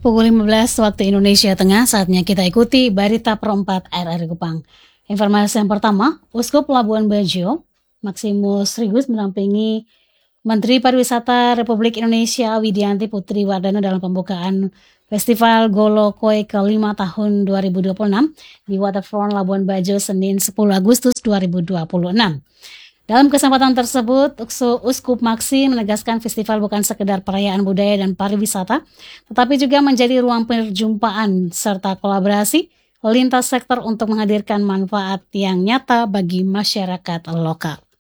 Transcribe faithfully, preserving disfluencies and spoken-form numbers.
Pukul lima belas waktu Indonesia Tengah, saatnya kita ikuti berita perempat R R I Kupang. Informasi yang pertama, Uskup Labuan Bajo, Maximus Rigus mendampingi Menteri Pariwisata Republik Indonesia Widianti Putri Wardana dalam pembukaan Festival Golo Koi kelima tahun dua ribu dua puluh enam di Waterfront Labuan Bajo Senin sepuluh Agustus dua ribu dua puluh enam. Dalam kesempatan tersebut, Uskup Maksi menegaskan festival bukan sekedar perayaan budaya dan pariwisata, tetapi juga menjadi ruang perjumpaan serta kolaborasi lintas sektor untuk menghadirkan manfaat yang nyata bagi masyarakat lokal.